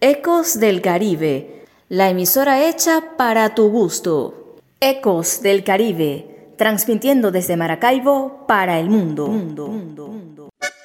Ecos del Caribe, la emisora hecha para tu gusto. Ecos del Caribe, transmitiendo desde Maracaibo para el mundo.